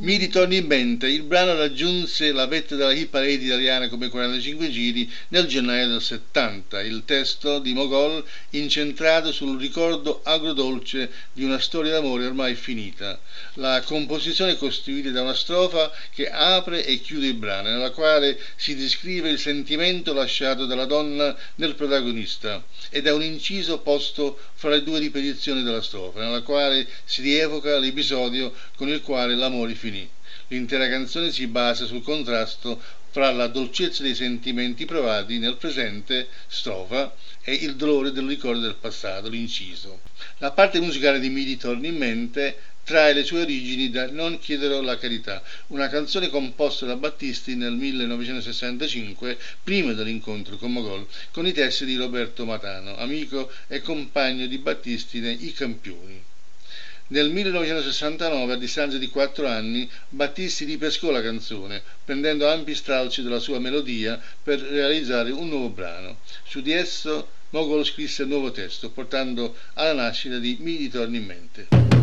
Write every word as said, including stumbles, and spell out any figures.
Mi ritorni in mente, il brano raggiunse la vetta della hit parade italiana come quarantacinque giri nel gennaio del settanta. Il testo di Mogol incentrato sul ricordo agrodolce di una storia d'amore ormai finita. La composizione è costituita da una strofa che apre e chiude il brano, nella quale si descrive il sentimento lasciato dalla donna nel protagonista, e da un inciso posto fra le due ripetizioni della strofa, nella quale si rievoca l'episodio con il quale l'amore finì. L'intera canzone si basa sul contrasto fra la dolcezza dei sentimenti provati nel presente, strofa, e il dolore del ricordo del passato, l'inciso. La parte musicale di Mi ritorni in mente trae le sue origini da Non chiederò la carità, una canzone composta da Battisti nel millenovecentosessantacinque, prima dell'incontro con Mogol, con i testi di Roberto Matano, amico e compagno di Battisti nei I Campioni. Nel millenovecentosessantanove, a distanza di quattro anni, Battisti ripescò la canzone, prendendo ampi stralci della sua melodia per realizzare un nuovo brano. Su di esso Mogol scrisse il nuovo testo, portando alla nascita di Mi ritorni in mente.